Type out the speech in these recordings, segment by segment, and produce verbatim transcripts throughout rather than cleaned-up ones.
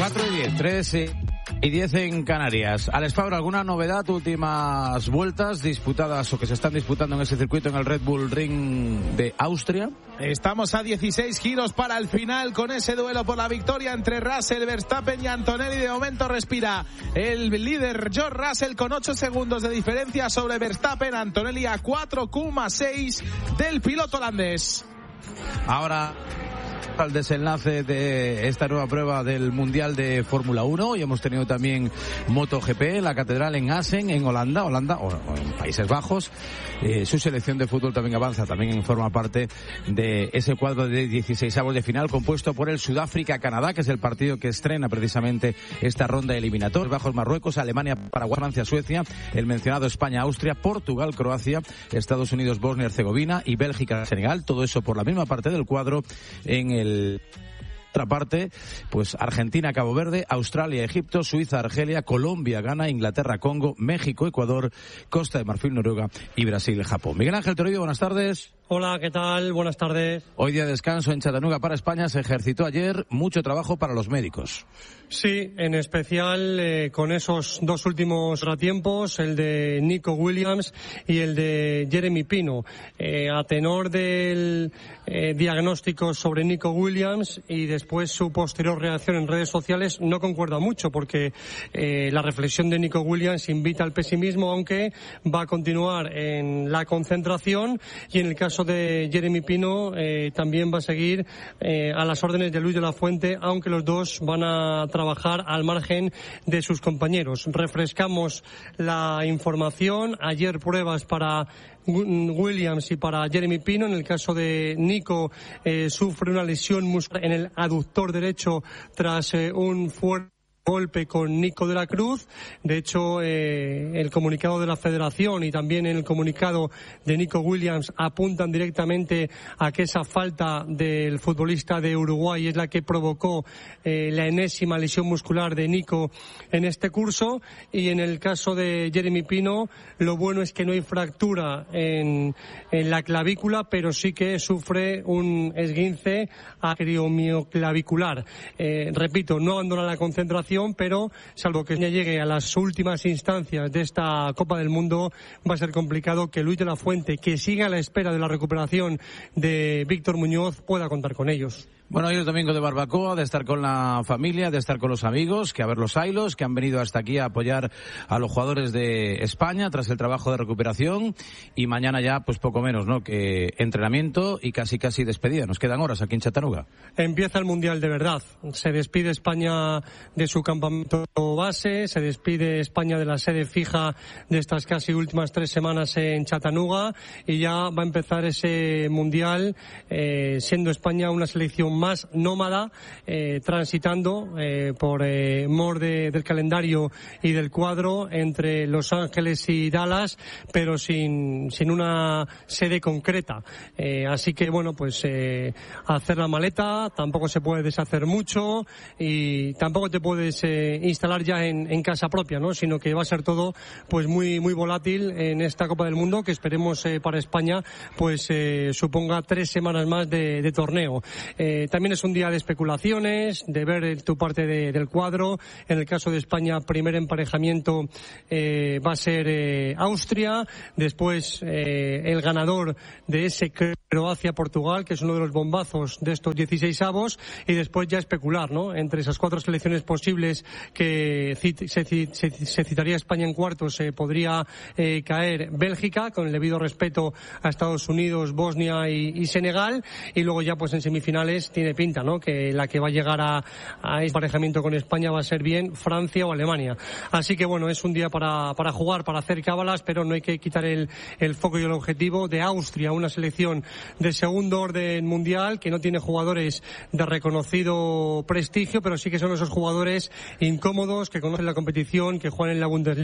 cuatro y diez, tres y diez en Canarias. Alex Fabra, ¿alguna novedad? Últimas vueltas disputadas o que se están disputando en ese circuito en el Red Bull Ring de Austria. Estamos a dieciséis giros para el final con ese duelo por la victoria entre Russell, Verstappen y Antonelli. De momento respira el líder George Russell con ocho segundos de diferencia sobre Verstappen. Antonelli a cuatro coma seis del piloto holandés. Ahora al desenlace de esta nueva prueba del Mundial de Fórmula uno y hemos tenido también MotoGP, la catedral en Assen, en Holanda, Holanda o, o en Países Bajos. Eh, su selección de fútbol también avanza, también forma parte de ese cuadro de dieciseisavos de final compuesto por el Sudáfrica-Canadá, que es el partido que estrena precisamente esta ronda eliminatoria. Bajos Marruecos, Alemania, Paraguay, Francia, Suecia, el mencionado España, Austria, Portugal, Croacia, Estados Unidos, Bosnia y Herzegovina y Bélgica, Senegal. Todo eso por la misma parte del cuadro. En el otra parte, pues Argentina, Cabo Verde, Australia, Egipto, Suiza, Argelia, Colombia, Ghana, Inglaterra, Congo, México, Ecuador, Costa de Marfil, Noruega y Brasil, Japón. Miguel Ángel Toribio, buenas tardes. Hola, ¿qué tal? Buenas tardes. Hoy día de descanso en Chattanooga para España. Se ejercitó ayer, mucho trabajo para los médicos. Sí, en especial eh, con esos dos últimos ratiempos, el de Nico Williams y el de Jeremy Pino. Eh, a tenor del eh, diagnóstico sobre Nico Williams y después su posterior reacción en redes sociales no concuerda mucho porque eh, la reflexión de Nico Williams invita al pesimismo, aunque va a continuar en la concentración, y en el caso de Jeremy Pino eh, también va a seguir eh, a las órdenes de Luis de la Fuente, aunque los dos van a trabajar al margen de sus compañeros. Refrescamos la información. Ayer pruebas para Williams y para Jeremy Pino. En el caso de Nico, eh, sufre una lesión muscular en el aductor derecho tras eh, un fuerte golpe con Nico de la Cruz. De hecho, eh, el comunicado de la Federación y también el comunicado de Nico Williams apuntan directamente a que esa falta del futbolista de Uruguay es la que provocó eh, la enésima lesión muscular de Nico en este curso. Y en el caso de Jeremy Pino, lo bueno es que no hay fractura en, en la clavícula, pero sí que sufre un esguince acromioclavicular. Eh, repito, no abandona la concentración, pero salvo que ya llegue a las últimas instancias de esta Copa del Mundo, va a ser complicado que Luis de la Fuente, que siga a la espera de la recuperación de Víctor Muñoz, pueda contar con ellos. Bueno, hoy es domingo de barbacoa, de estar con la familia, de estar con los amigos, que a ver los ailos, que han venido hasta aquí a apoyar a los jugadores de España tras el trabajo de recuperación, y mañana ya pues poco menos, ¿no?, que entrenamiento y casi casi despedida. Nos quedan horas aquí en Chattanooga. Empieza el Mundial de verdad. Se despide España de su campamento base, se despide España de la sede fija de estas casi últimas tres semanas en Chattanooga, y ya va a empezar ese Mundial eh, siendo España una selección más nómada, eh, transitando eh, por eh, mor de, del calendario y del cuadro entre Los Ángeles y Dallas, pero sin, sin una sede concreta. Eh, así que, bueno, pues eh, hacer la maleta, tampoco se puede deshacer mucho y tampoco te puedes eh, instalar ya en, en casa propia, ¿no? Sino que va a ser todo pues muy, muy volátil en esta Copa del Mundo, que esperemos eh, para España pues eh, suponga tres semanas más de, de torneo. Eh, También es un día de especulaciones, de ver tu parte de, del cuadro. En el caso de España, primer emparejamiento eh, va a ser eh, Austria, después eh, el ganador de ese Croacia-Portugal, que es uno de los bombazos de estos dieciseisavos, y después ya especular, ¿no?, entre esas cuatro selecciones posibles que cit- se, se, se citaría España en cuartos. Se eh, podría eh, caer Bélgica, con el debido respeto a Estados Unidos, Bosnia y, y Senegal, y luego ya pues en semifinales tiene pinta, ¿no?, que la que va a llegar a, a este emparejamiento con España va a ser bien Francia o Alemania. Así que bueno, es un día para, para jugar, para hacer cábalas, pero no hay que quitar el, el foco y el objetivo de Austria, una selección de segundo orden mundial que no tiene jugadores de reconocido prestigio, pero sí que son esos jugadores incómodos que conocen la competición, que juegan en la Bundesliga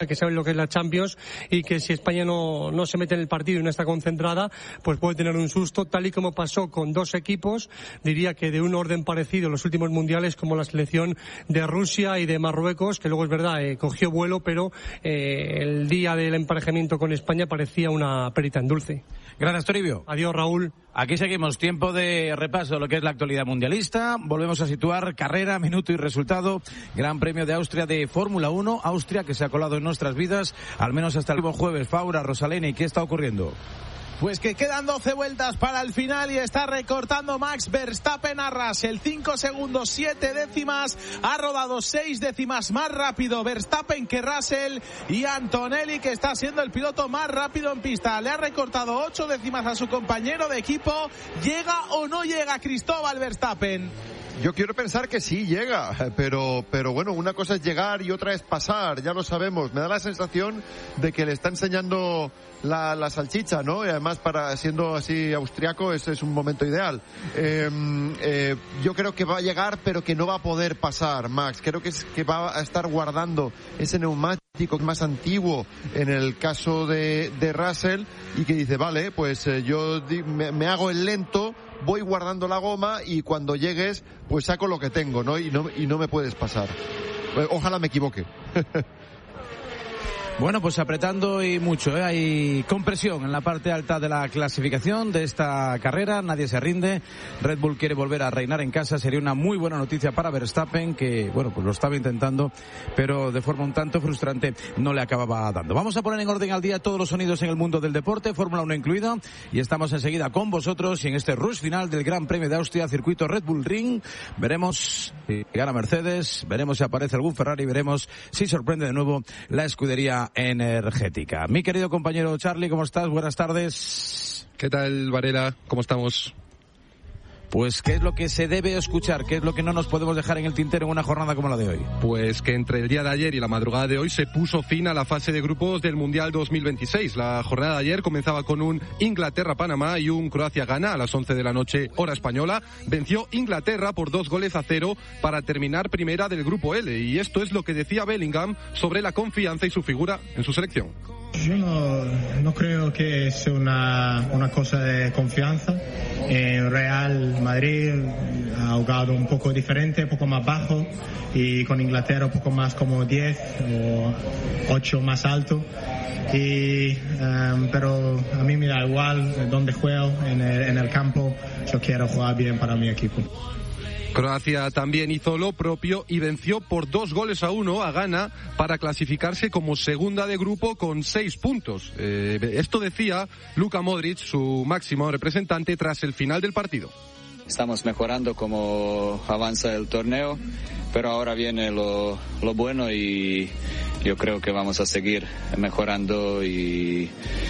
que saben lo que es la Champions y que si España no, no se mete en el partido y no está concentrada, pues puede tener un susto, tal y como pasó con dos equipos, diría que de un orden parecido en los últimos mundiales, como la selección de Rusia y de Marruecos, que luego es verdad, eh, cogió vuelo, pero eh, el día del emparejamiento con España parecía una perita en dulce. Gracias, Toribio. Adiós, Raúl. Aquí seguimos, tiempo de repaso de lo que es la actualidad mundialista. Volvemos a situar carrera, minuto y resultado. Gran Premio de Austria de Fórmula uno. Austria que se ha colado en nuestras vidas, al menos hasta el próximo jueves. Faura, Rosalén, ¿y qué está ocurriendo? Pues que quedan doce vueltas para el final y está recortando Max Verstappen a Russell. cinco segundos, siete décimas. Ha rodado seis décimas más rápido Verstappen que Russell. Y Antonelli, que está siendo el piloto más rápido en pista, le ha recortado ocho décimas a su compañero de equipo. ¿Llega o no llega Cristóbal Verstappen? Yo quiero pensar que sí llega, pero pero bueno, una cosa es llegar y otra es pasar, ya lo sabemos. Me da la sensación de que le está enseñando la, la salchicha, ¿no? Y además, para siendo así austriaco, ese es un momento ideal. Eh, eh, yo creo que va a llegar, pero que no va a poder pasar, Max. Creo que, es, que va a estar guardando ese neumático más antiguo en el caso de, de Russell, y que dice, vale, pues eh, yo di, me, me hago el lento, voy guardando la goma y cuando llegues pues saco lo que tengo, ¿no? Y no, y no me puedes pasar. Ojalá me equivoque. Bueno, pues apretando y mucho, ¿eh? Hay compresión en la parte alta de la clasificación de esta carrera, nadie se rinde. Red Bull quiere volver a reinar en casa, sería una muy buena noticia para Verstappen, que, bueno, pues lo estaba intentando, pero de forma un tanto frustrante no le acababa dando. Vamos a poner en orden al día todos los sonidos en el mundo del deporte, Fórmula uno incluida, y estamos enseguida con vosotros y en este rush final del Gran Premio de Austria, circuito Red Bull Ring. Veremos si gana Mercedes, veremos si aparece algún Ferrari, veremos si sorprende de nuevo la escudería energética. Mi querido compañero Charlie, ¿cómo estás? Buenas tardes. ¿Qué tal, Varela? ¿Cómo estamos? Pues, ¿qué es lo que se debe escuchar? ¿Qué es lo que no nos podemos dejar en el tintero en una jornada como la de hoy? Pues que entre el día de ayer y la madrugada de hoy se puso fin a la fase de grupos del Mundial dos mil veintiséis. La jornada de ayer comenzaba con un Inglaterra-Panamá y un Croacia-Ghana a las once de la noche, hora española. Venció Inglaterra por dos goles a cero para terminar primera del grupo L. Y esto es lo que decía Bellingham sobre la confianza y su figura en su selección. Yo no, no creo que es una, una cosa de confianza. En Real Madrid ha jugado un poco diferente, un poco más bajo, y con Inglaterra un poco más como diez o ocho más alto. Y, um, pero a mí me da igual dónde juego en el, en el campo, yo quiero jugar bien para mi equipo. Croacia también hizo lo propio y venció por dos goles a uno a Ghana para clasificarse como segunda de grupo con seis puntos. Eh, esto decía Luka Modric, su máximo representante, tras el final del partido. Estamos mejorando como avanza el torneo, pero ahora viene lo, lo bueno y yo creo que vamos a seguir mejorando y,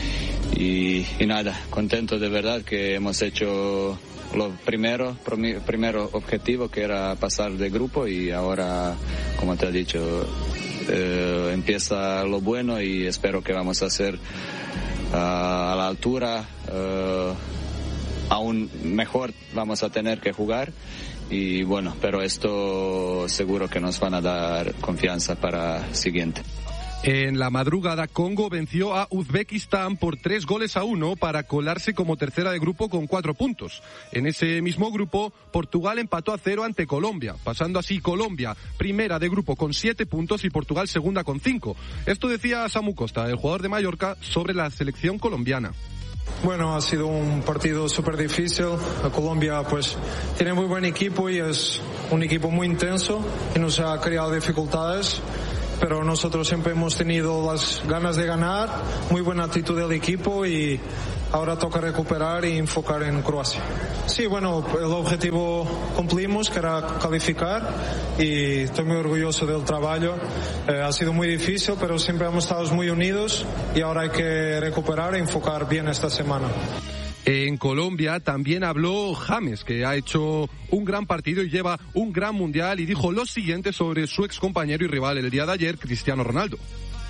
y, y nada, contento de verdad que hemos hecho lo primero, primero objetivo, que era pasar de grupo, y ahora, como te he dicho, eh, empieza lo bueno y espero que vamos a ser uh, a la altura, uh, aún mejor vamos a tener que jugar. Y bueno, pero esto seguro que nos van a dar confianza para el siguiente. En la madrugada, Congo venció a Uzbekistán por tres goles a uno para colarse como tercera de grupo con cuatro puntos. En ese mismo grupo, Portugal empató a cero ante Colombia, pasando así Colombia primera de grupo con siete puntos y Portugal segunda con cinco. Esto decía Samu Costa, el jugador de Mallorca, sobre la selección colombiana. Bueno, ha sido un partido súper difícil. Colombia pues tiene muy buen equipo y es un equipo muy intenso y nos ha creado dificultades. Pero nosotros siempre hemos tenido las ganas de ganar, muy buena actitud del equipo y ahora toca recuperar y enfocar en Croacia. Sí, bueno, el objetivo cumplimos, que era calificar, y estoy muy orgulloso del trabajo. Eh, ha sido muy difícil, pero siempre hemos estado muy unidos y ahora hay que recuperar e enfocar bien esta semana. En Colombia también habló James, que ha hecho un gran partido y lleva un gran mundial, y dijo lo siguiente sobre su excompañero y rival el día de ayer, Cristiano Ronaldo.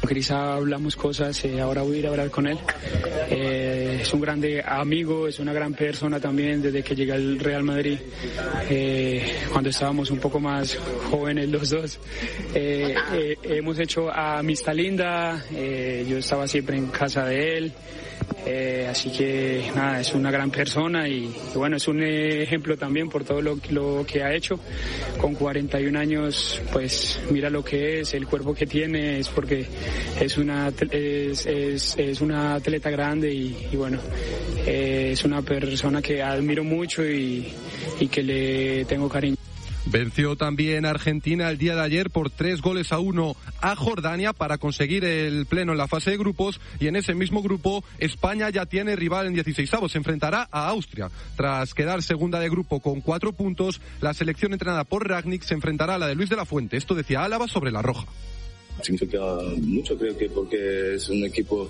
Cris hablamos cosas, eh, ahora voy a ir a hablar con él. Eh, es un grande amigo, es una gran persona también desde que llegué al Real Madrid, eh, cuando estábamos un poco más jóvenes los dos. Eh, eh, hemos hecho amistad linda, eh, yo estaba siempre en casa de él. Eh, así que nada, es una gran persona y, y bueno, es un ejemplo también por todo lo, lo que ha hecho. Con cuarenta y un años, pues mira lo que es, el cuerpo que tiene, es porque es una es, es, es una atleta grande y, y bueno, eh, es una persona que admiro mucho y, y que le tengo cariño. Venció también Argentina el día de ayer por tres goles a uno a Jordania para conseguir el pleno en la fase de grupos, y en ese mismo grupo España ya tiene rival en dieciseisavos, se enfrentará a Austria. Tras quedar segunda de grupo con cuatro puntos, la selección entrenada por Rangnick se enfrentará a la de Luis de la Fuente. Esto decía Álava sobre la roja. Significa mucho, creo que porque es un equipo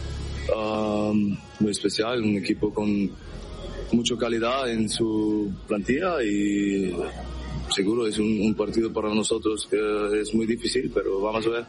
um, muy especial, un equipo con mucha calidad en su plantilla y seguro es un, un partido para nosotros que es muy difícil, pero vamos a ver.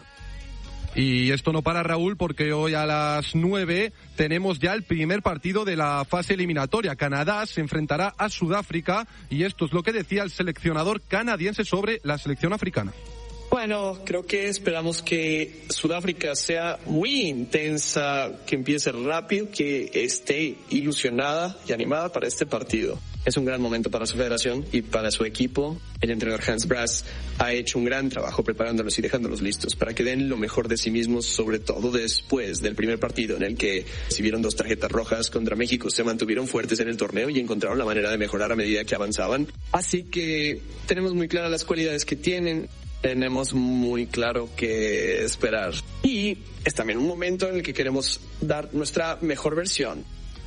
Y esto no para, Raúl, porque hoy a las nueve tenemos ya el primer partido de la fase eliminatoria. Canadá se enfrentará a Sudáfrica y esto es lo que decía el seleccionador canadiense sobre la selección africana. Bueno, creo que esperamos que Sudáfrica sea muy intensa, que empiece rápido, que esté ilusionada y animada para este partido. Es un gran momento para su federación y para su equipo. El entrenador Hans Brass ha hecho un gran trabajo preparándolos y dejándolos listos para que den lo mejor de sí mismos, sobre todo después del primer partido en el que recibieron dos tarjetas rojas contra México. Se mantuvieron fuertes en el torneo y encontraron la manera de mejorar a medida que avanzaban. Así que tenemos muy claras las cualidades que tienen. Tenemos muy claro qué esperar. Y es también un momento en el que queremos dar nuestra mejor versión.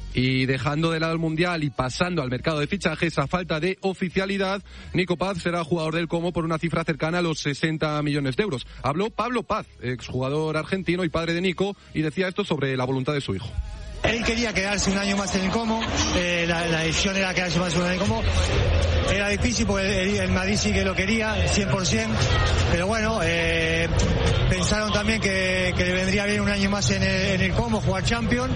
Y dejando de lado el Mundial y pasando al mercado de fichajes, a falta de oficialidad, Nico Paz será jugador del Como por una cifra cercana a los sesenta millones de euros. Habló Pablo Paz, exjugador argentino y padre de Nico, y decía esto sobre la voluntad de su hijo. Él quería quedarse un año más en el Como, eh, la, la decisión era quedarse más un año en el Como. Era difícil porque el, el Madrid sí que lo quería, cien por ciento, pero bueno, eh, pensaron también que, que le vendría bien un año más en el, en el Como, jugar Champions,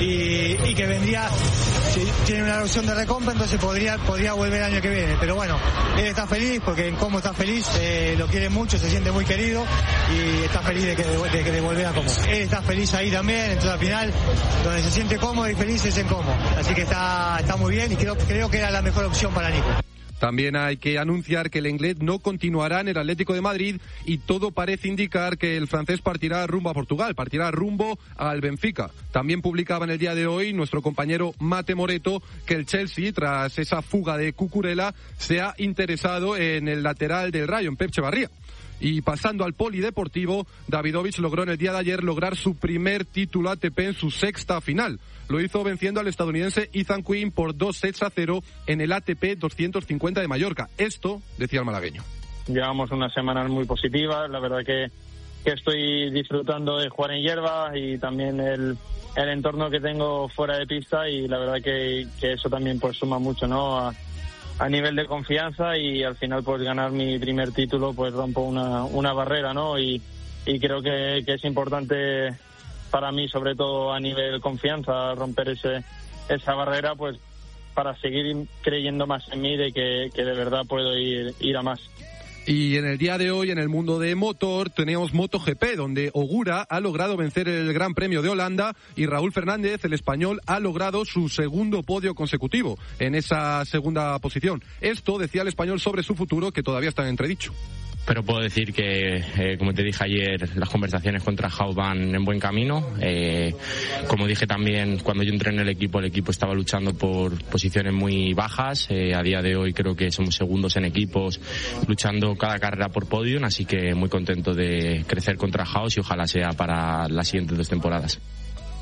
y, y que vendría, si tiene una opción de recompra, entonces podría, podría volver el año que viene. Pero bueno, él está feliz porque en Como está feliz, eh, lo quiere mucho, se siente muy querido y está feliz de, que, de, de, de volver a Como. Él está feliz ahí también, entonces al final, donde se siente cómodo y feliz es en Como. Así que está, está muy bien y creo, creo que era la mejor opción para Nico. También hay que anunciar que el inglés no continuará en el Atlético de Madrid y todo parece indicar que el francés partirá rumbo a Portugal, partirá rumbo al Benfica. También publicaba en el día de hoy nuestro compañero Mate Moreto que el Chelsea, tras esa fuga de Cucurella, se ha interesado en el lateral del Rayo, en Pep Echevarría. Y pasando al polideportivo, Davidovich logró en el día de ayer lograr su primer título A T P en su sexta final. Lo hizo venciendo al estadounidense Ethan Quinn por dos sets a cero en el A T P doscientos cincuenta de Mallorca. Esto decía el malagueño. Llevamos unas semanas muy positivas, la verdad que, que estoy disfrutando de jugar en hierba y también el, el entorno que tengo fuera de pista, y la verdad que, que eso también pues suma mucho, ¿no? A, a nivel de confianza, y al final pues ganar mi primer título pues rompo una, una barrera, ¿no? Y, y creo que, que es importante para mí, sobre todo a nivel confianza, romper ese esa barrera pues para seguir creyendo más en mí de que, que de verdad puedo ir, ir a más. Y en el día de hoy, en el mundo de motor, tenemos MotoGP, donde Ogura ha logrado vencer el Gran Premio de Holanda y Raúl Fernández, el español, ha logrado su segundo podio consecutivo en esa segunda posición. Esto decía el español sobre su futuro, que todavía está en entredicho. Pero puedo decir que, eh, como te dije ayer, las conversaciones con Trajao van en buen camino. Eh, como dije también, cuando yo entré en el equipo, el equipo estaba luchando por posiciones muy bajas. Eh, a día de hoy creo que somos segundos en equipos, luchando cada carrera por podium, así que muy contento de crecer con Trajao y ojalá sea para las siguientes dos temporadas.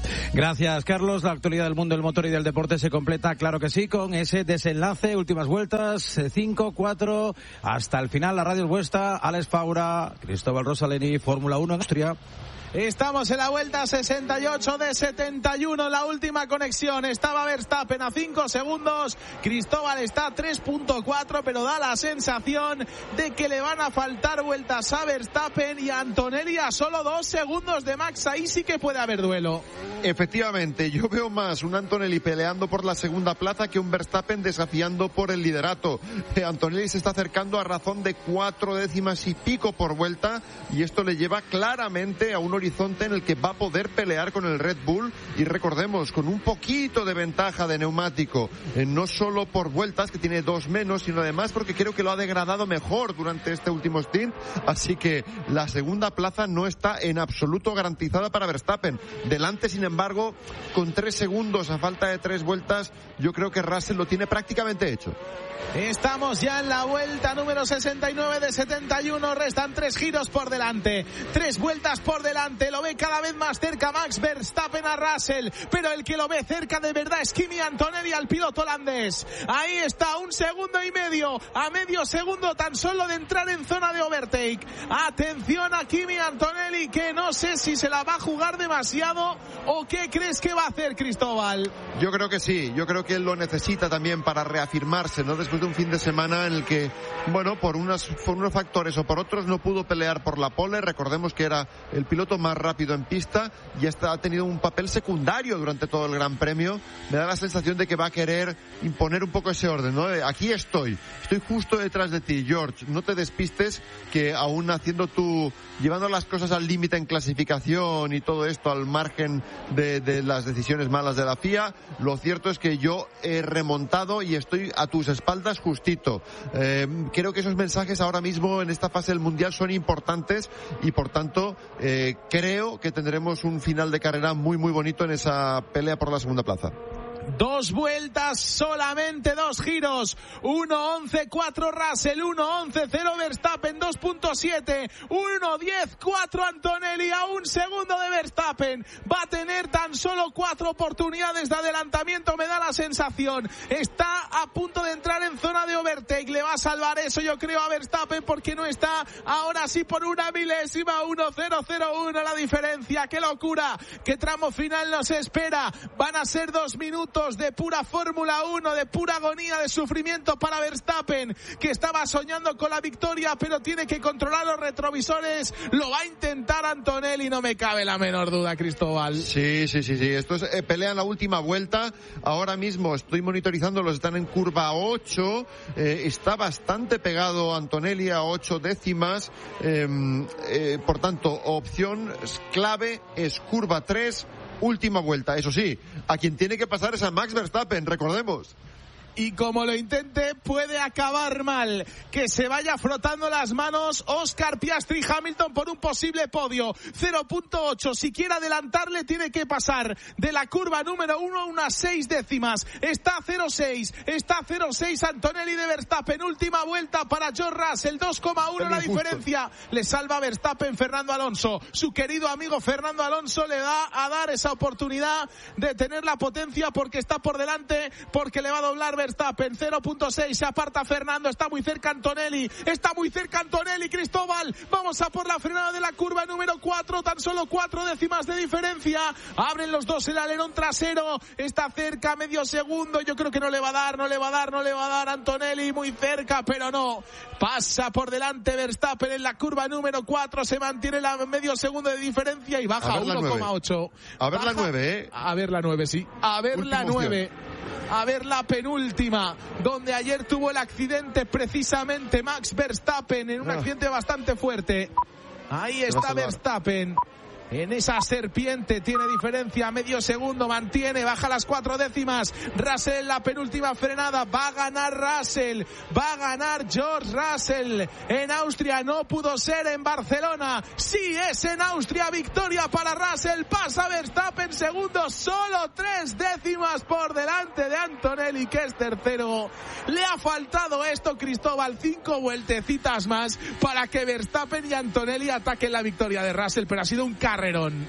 Gracias, Carlos. La actualidad del mundo del motor y del deporte se completa, claro que sí, con ese desenlace, últimas vueltas, cinco, cuatro, hasta el final. La radio es vuestra, Alex Faura, Cristóbal Rosaleni, Fórmula uno en Austria. Estamos en la vuelta sesenta y ocho de setenta y uno, la última conexión. Estaba Verstappen a cinco segundos, Cristóbal está a tres punto cuatro, pero da la sensación de que le van a faltar vueltas a Verstappen y a Antonelli a solo dos segundos de Max. Ahí sí que puede haber duelo. Efectivamente, yo veo más un Antonelli peleando por la segunda plaza que un Verstappen desafiando por el liderato. Eh, Antonelli se está acercando a razón de cuatro décimas y pico por vuelta, y esto le lleva claramente a un horizonte en el que va a poder pelear con el Red Bull, y recordemos, con un poquito de ventaja de neumático, eh, no solo por vueltas, que tiene dos menos, sino además porque creo que lo ha degradado mejor durante este último stint, así que la segunda plaza no está en absoluto garantizada para Verstappen. Delante, sin embargo, con tres segundos a falta de tres vueltas, yo creo que Russell lo tiene prácticamente hecho. Estamos ya en la vuelta número sesenta y nueve de setenta y uno, restan tres giros por delante, tres vueltas por delante, lo ve cada vez más cerca Max Verstappen a Russell, pero el que lo ve cerca de verdad es Kimi Antonelli, al piloto holandés. Ahí está, un segundo y medio, a medio segundo tan solo de entrar en zona de overtake. Atención a Kimi Antonelli, que no sé si se la va a jugar demasiado o qué crees que va a hacer, Cristóbal. Yo creo que sí, yo creo que él lo necesita también para reafirmarse, ¿no? Después de un fin de semana en el que, bueno, por, unas, por unos factores o por otros no pudo pelear por la pole. Recordemos que era el piloto más rápido en pista y hasta ha tenido un papel secundario durante todo el Gran Premio. Me da la sensación de que va a querer imponer un poco ese orden, ¿no? Aquí estoy, estoy justo detrás de ti, George, no te despistes, que aún haciendo tu, llevando las cosas al límite en clasificación y todo esto al margen de, de las decisiones malas de la F I A, lo cierto es que yo he remontado y estoy a tus espaldas justito. Eh, creo que esos mensajes ahora mismo en esta fase del Mundial son importantes y por tanto eh, creo que tendremos un final de carrera muy muy bonito en esa pelea por la segunda plaza. Dos vueltas, solamente dos giros. uno once cuatro Russell, uno once cero Verstappen, dos punto siete, uno diez cuatro Antonelli, a un segundo de Verstappen. Va a tener tan solo cuatro oportunidades de adelantamiento, me da la sensación. Está a punto de entrar en zona de overtake. Le va a salvar eso, yo creo, a Verstappen, porque no está ahora sí por una milésima. uno cero cero uno la diferencia. ¡Qué locura! ¡Qué tramo final nos espera! Van a ser dos minutos de pura Fórmula uno, de pura agonía, de sufrimiento para Verstappen, que estaba soñando con la victoria, pero tiene que controlar los retrovisores. Lo va a intentar Antonelli, no me cabe la menor duda, Cristóbal. Sí, sí, sí, sí. Esto es eh, pelea en la última vuelta. Ahora mismo estoy monitorizando, los están en curva ocho. Eh, está bastante pegado Antonelli a ocho décimas. Eh, eh, por tanto, opción clave es curva tres. Última vuelta, eso sí, a quien tiene que pasar es a Max Verstappen, recordemos. Y como lo intente, puede acabar mal. Que se vaya frotando las manos Oscar Piastri Hamilton por un posible podio. cero punto ocho, si quiere adelantarle tiene que pasar de la curva número uno unas seis décimas. Está cero seis, está cero seis Antonelli de Verstappen. Última vuelta para George Russell, dos coma uno la diferencia. Le salva Verstappen Fernando Alonso. Su querido amigo Fernando Alonso le da a dar esa oportunidad de tener la potencia, porque está por delante, porque le va a doblar Verstappen. Cero punto seis, se aparta Fernando, está muy cerca Antonelli, está muy cerca Antonelli, Cristóbal. Vamos a por la frenada de la curva número cuatro, tan solo cuatro décimas de diferencia. Abren los dos el alerón trasero, está cerca, medio segundo. Yo creo que no le va a dar, no le va a dar, no le va a dar Antonelli, muy cerca, pero no. Pasa por delante Verstappen en la curva número cuatro, se mantiene la medio segundo de diferencia y baja a uno coma ocho. A ver la nueve, ¿eh? A ver la nueve, sí. A ver la nueve. A ver la penúltima, donde ayer tuvo el accidente precisamente Max Verstappen, en un accidente bastante fuerte. Ahí está Verstappen. En esa serpiente tiene diferencia, medio segundo, mantiene, baja las cuatro décimas. Russell, la penúltima frenada, va a ganar Russell, va a ganar George Russell. En Austria no pudo ser, en Barcelona sí es en Austria. Victoria para Russell, pasa Verstappen segundo, solo tres décimas por delante de Antonelli, que es tercero. Le ha faltado esto, Cristóbal, cinco vueltecitas más para que Verstappen y Antonelli ataquen la victoria de Russell, pero ha sido un carrerón.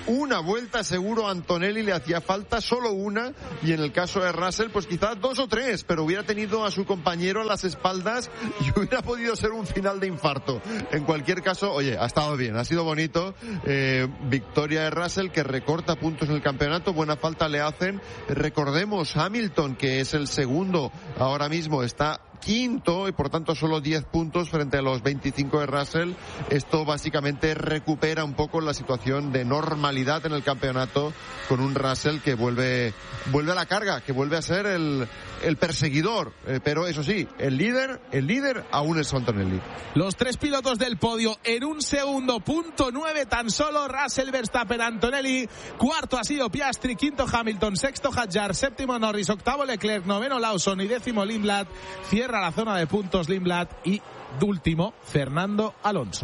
una vuelta seguro a Antonelli le hacía falta, solo una, y en el caso de Russell pues quizás dos o tres, pero hubiera tenido a su compañero a las espaldas y hubiera podido ser un final de infarto. En cualquier caso, oye, ha estado bien, ha sido bonito, eh, victoria de Russell que recorta puntos en el campeonato, buena falta le hacen. Recordemos, Hamilton, que es el segundo ahora mismo, está quinto y por tanto solo diez puntos frente a los veinticinco de Russell. Esto básicamente recupera un poco la situación de normalidad en el campeonato con un Russell que vuelve vuelve a la carga, que vuelve a ser el, el perseguidor, eh, pero eso sí, el líder el líder aún es Antonelli. Los tres pilotos del podio en un segundo, punto nueve tan solo, Russell, Verstappen, Antonelli, cuarto ha sido Piastri, quinto Hamilton, sexto Hadjar, séptimo Norris, octavo Leclerc, noveno Lawson y décimo Lindblad. Cierra la zona de puntos Lindblad y último Fernando Alonso.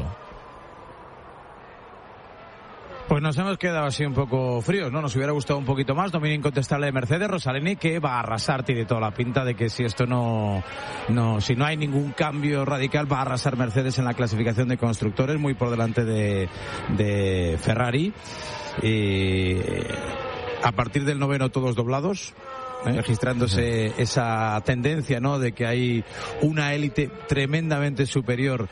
Pues nos hemos quedado así un poco fríos, ¿no? Nos hubiera gustado un poquito más. Dominio incontestable de Mercedes, Rosaleni, que va a arrasar, tiene toda la pinta de que si esto no, no, si no hay ningún cambio radical, va a arrasar Mercedes en la clasificación de constructores, muy por delante de, de Ferrari. Y a partir del noveno todos doblados, registrándose esa tendencia, ¿no?, de que hay una élite tremendamente superior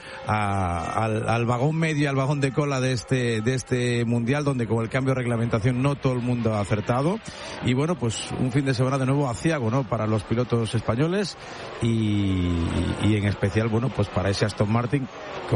a, al, al vagón medio, al vagón de cola de este de este mundial, donde con el cambio de reglamentación no todo el mundo ha acertado. Y bueno, pues un fin de semana de nuevo aciago, ¿no?, para los pilotos españoles y, y en especial, bueno, pues para ese Aston Martin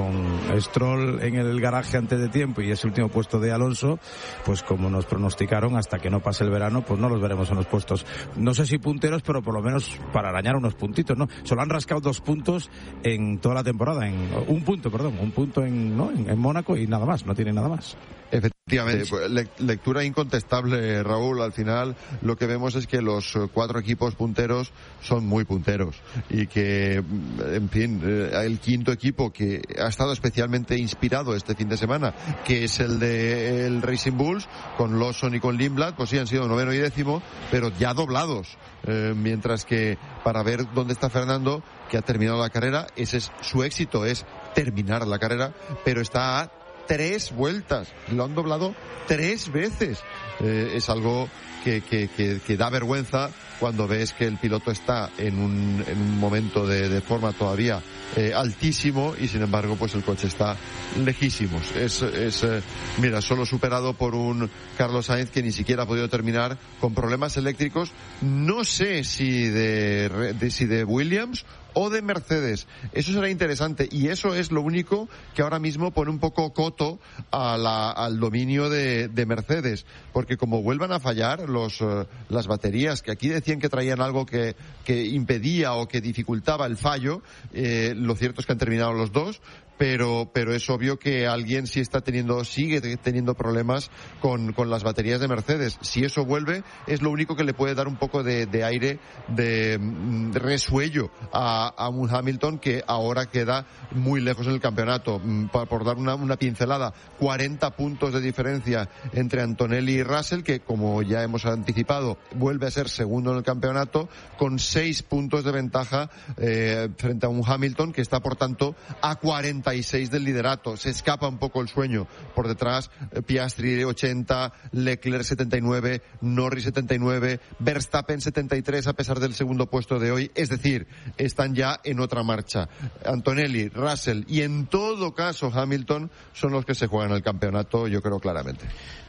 con Stroll en el garaje antes de tiempo y ese último puesto de Alonso, pues como nos pronosticaron, hasta que no pase el verano, pues no los veremos en los puestos, no sé si punteros, pero por lo menos para arañar unos puntitos, ¿no? Solo han rascado dos puntos en toda la temporada, en un punto, perdón, un punto en, ¿no?, en, en Mónaco y nada más, no tiene nada más. Efectivamente, le- lectura incontestable, Raúl. Al final lo que vemos es que los cuatro equipos punteros son muy punteros y que, en fin, eh, el quinto equipo que ha estado especialmente inspirado este fin de semana, que es el de el Racing Bulls, con Lawson y con Lindblad, pues sí han sido noveno y décimo, pero ya doblados, eh, mientras que para ver dónde está Fernando, que ha terminado la carrera, ese es su éxito, es terminar la carrera, pero está a tres vueltas, lo han doblado tres veces. Eh, es algo que, que, que, que da vergüenza cuando ves que el piloto está en un, en un momento de, de forma todavía eh, altísimo y sin embargo pues el coche está lejísimos. Es, es eh, mira, solo superado por un Carlos Sainz que ni siquiera ha podido terminar, con problemas eléctricos, no sé si de, de si de Williams o de Mercedes. Eso será interesante y eso es lo único que ahora mismo pone un poco coto a la, al dominio de, de Mercedes, porque como vuelvan a fallar los, uh, las baterías, que aquí decían que traían algo que, que impedía o que dificultaba el fallo, eh, lo cierto es que han terminado los dos, pero pero es obvio que alguien sí está teniendo, sigue teniendo problemas con, con las baterías de Mercedes. Si eso vuelve, es lo único que le puede dar un poco de, de aire, de, de resuello a, a un Hamilton que ahora queda muy lejos en el campeonato. Por, por dar una, una pincelada, cuarenta puntos de diferencia entre Antonelli y Russell, que como ya hemos anticipado, vuelve a ser segundo en el campeonato, con seis puntos de ventaja eh, frente a un Hamilton que está, por tanto, a cuarenta y seis del liderato. Se escapa un poco el sueño. Por detrás, Piastri ochenta, Leclerc setenta y nueve, Norris setenta y nueve, Verstappen setenta y tres a pesar del segundo puesto de hoy. Es decir, están ya en otra marcha. Antonelli, Russell y en todo caso Hamilton son los que se juegan el campeonato, yo creo claramente.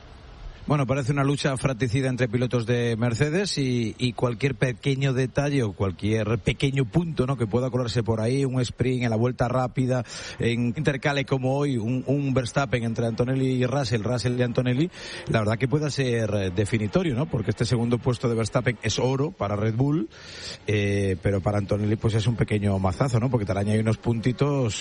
Bueno, parece una lucha fratricida entre pilotos de Mercedes y, y cualquier pequeño detalle o cualquier pequeño punto, ¿no?, que pueda colarse por ahí, un sprint en la vuelta rápida, en intercale como hoy, un, un Verstappen entre Antonelli y Russell, Russell y Antonelli, la verdad que pueda ser definitorio, ¿no?, porque este segundo puesto de Verstappen es oro para Red Bull, eh, pero para Antonelli pues es un pequeño mazazo, ¿no?, porque te araña ahí unos puntitos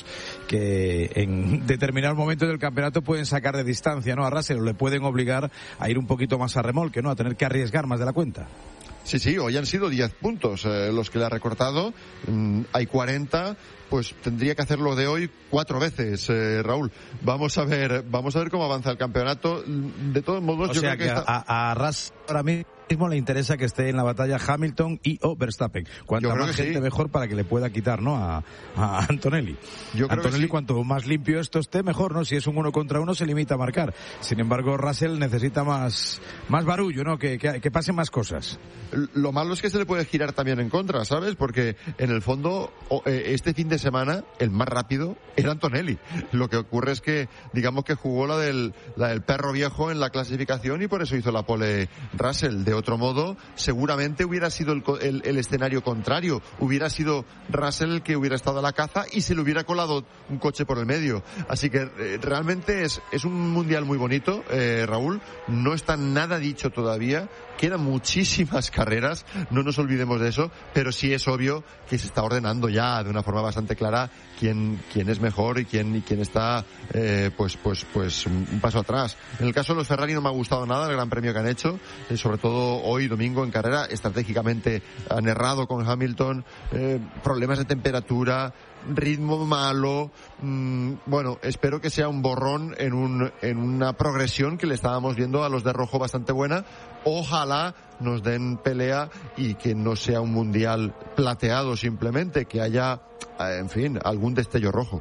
que en determinados momentos del campeonato pueden sacar de distancia, ¿no?, a Russell, o le pueden obligar a ir un poquito más a remolque, ¿no?, a tener que arriesgar más de la cuenta. Sí, sí, hoy han sido diez puntos eh, los que le ha recortado. Mm, hay cuarenta, pues tendría que hacerlo de hoy cuatro veces, eh, Raúl. Vamos a ver, vamos a ver cómo avanza el campeonato. De todos modos, o yo sea creo que, que está... a, a Russell ahora mismo le interesa que esté en la batalla Hamilton y o Verstappen. Cuanta más gente sí. mejor para que le pueda quitar, ¿no? A, a Antonelli. Yo creo Antonelli, que sí. Cuanto más limpio esto esté, mejor, ¿no? Si es un uno contra uno, se limita a marcar. Sin embargo, Russell necesita más, más barullo, ¿no? Que, que, que pasen más cosas. Lo malo es que se le puede girar también en contra, ¿sabes? Porque en el fondo, este fin de semana, el más rápido era Antonelli. Lo que ocurre es que, digamos que jugó la del, la del perro viejo en la clasificación y por eso hizo la pole Russell. De otro modo, seguramente hubiera sido el, el, el escenario contrario. Hubiera sido Russell el que hubiera estado a la caza y se le hubiera colado un coche por el medio. Así que eh, realmente es, es un mundial muy bonito, eh, Raúl. No está nada dicho todavía. Quedan muchísimas carreras, no nos olvidemos de eso, pero sí es obvio que se está ordenando ya de una forma bastante clara quién, quién es mejor y quién, y quién está eh, pues, pues, pues un paso atrás. En el caso de los Ferrari no me ha gustado nada el gran premio que han hecho, eh, sobre todo hoy domingo en carrera, estratégicamente han errado con Hamilton, eh, problemas de temperatura, ritmo malo, mmm, bueno, espero que sea un borrón en un en una progresión que le estábamos viendo a los de rojo bastante buena. Ojalá nos den pelea y que no sea un mundial plateado simplemente, que haya, en fin, algún destello rojo.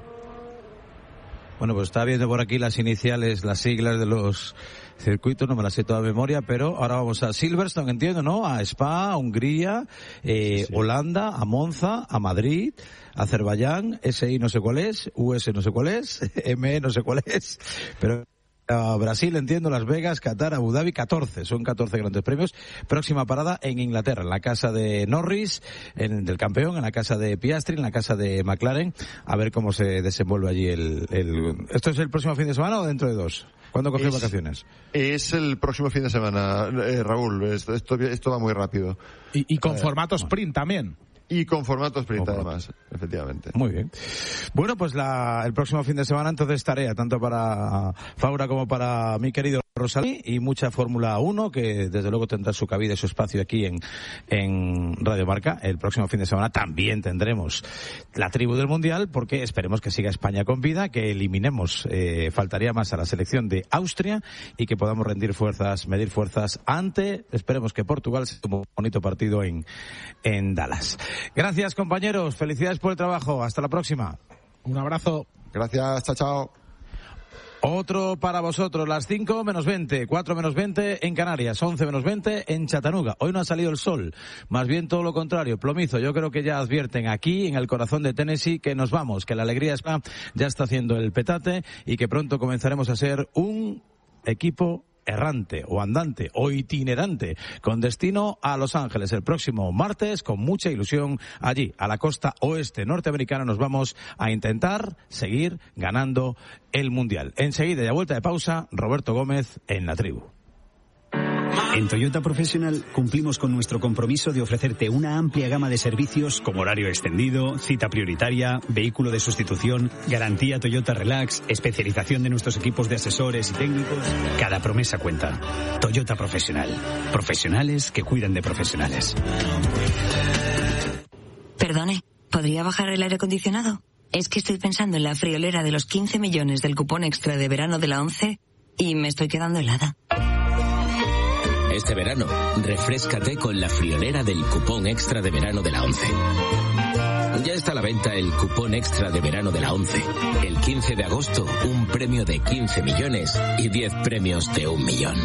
Bueno, pues está viendo por aquí las iniciales, las siglas de los circuitos, no me las sé toda memoria, pero ahora vamos a Silverstone, entiendo, ¿no? A Spa, a Hungría, eh, sí, sí. Holanda, a Monza, a Madrid, a Azerbaiyán, S I no sé cuál es, U S no sé cuál es, M E no sé cuál es, pero... a Brasil, entiendo, Las Vegas, Qatar, Abu Dhabi, catorce, son catorce grandes premios. Próxima parada en Inglaterra, en la casa de Norris, en, del campeón, en la casa de Piastri, en la casa de McLaren, a ver cómo se desenvuelve allí el, el... ¿Esto es el próximo fin de semana o dentro de dos? ¿Cuándo coges vacaciones? Es el próximo fin de semana, eh, Raúl, esto, esto, esto va muy rápido. Y, y con eh, formato sprint también. Y con formato sprint, además, efectivamente. Muy bien. Bueno, pues la, el próximo fin de semana entonces tarea, tanto para Faura como para mi querido Rosalí, y mucha Fórmula uno, que desde luego tendrá su cabida y su espacio aquí en, en Radio Marca. El próximo fin de semana también tendremos la tribu del Mundial, porque esperemos que siga España con vida, que eliminemos, eh, faltaría más a la selección de Austria, y que podamos rendir fuerzas, medir fuerzas ante, esperemos que Portugal sea un bonito partido en, en Dallas. Gracias, compañeros. Felicidades por el trabajo. Hasta la próxima. Un abrazo. Gracias. Chao, chao. Otro para vosotros, las cinco menos veinte, cuatro menos veinte en Canarias, once menos veinte en Chattanooga. Hoy no ha salido el sol, más bien todo lo contrario, plomizo. Yo creo que ya advierten aquí, en el corazón de Tennessee, que nos vamos, que la alegría Spa ya está haciendo el petate y que pronto comenzaremos a ser un equipo errante o andante o itinerante con destino a Los Ángeles el próximo martes, con mucha ilusión allí a la costa oeste norteamericana. Nos vamos a intentar seguir ganando el Mundial. Enseguida, y a vuelta de pausa, Roberto Gómez en la tribu. En Toyota Professional cumplimos con nuestro compromiso de ofrecerte una amplia gama de servicios como horario extendido, cita prioritaria, vehículo de sustitución, garantía Toyota Relax, especialización de nuestros equipos de asesores y técnicos. Cada promesa cuenta. Toyota Professional. Profesionales que cuidan de profesionales. Perdone, ¿podría bajar el aire acondicionado? Es que estoy pensando en la friolera de los quince millones del cupón extra de verano de la ONCE y me estoy quedando helada. Este verano, refréscate con la friolera del cupón extra de verano de la ONCE. Ya está a la venta el cupón extra de verano de la ONCE. El quince de agosto, un premio de quince millones y diez premios de un millón.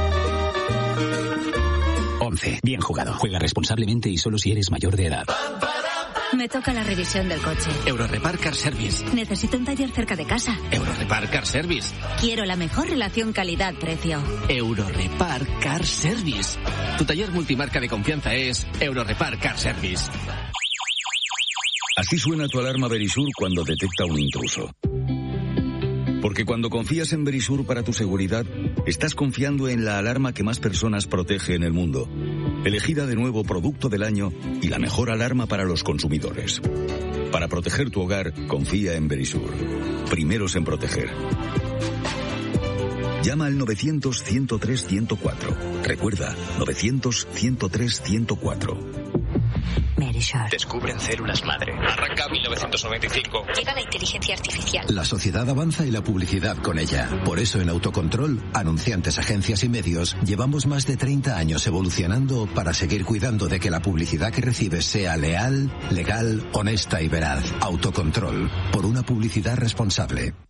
ONCE. Bien jugado. Juega responsablemente y solo si eres mayor de edad. Me toca la revisión del coche. Eurorepar Car Service. Necesito un taller cerca de casa. Eurorepar Car Service. Quiero la mejor relación calidad-precio. Eurorepar Car Service. Tu taller multimarca de confianza es Eurorepar Car Service. Así suena tu alarma Verisur cuando detecta un intruso. Porque cuando confías en Verisur para tu seguridad, estás confiando en la alarma que más personas protege en el mundo. Elegida de nuevo producto del año y la mejor alarma para los consumidores. Para proteger tu hogar, confía en Verisur. Primeros en proteger. Llama al novecientos, ciento tres, ciento cuatro. Recuerda, novecientos, ciento tres, ciento cuatro. Verisure. Descubren células madre. Arranca mil novecientos noventa y cinco. Llega la inteligencia artificial. La sociedad avanza y la publicidad con ella. Por eso en Autocontrol, anunciantes, agencias y medios, llevamos más de treinta años evolucionando para seguir cuidando de que la publicidad que recibes sea leal, legal, honesta y veraz. Autocontrol. Por una publicidad responsable.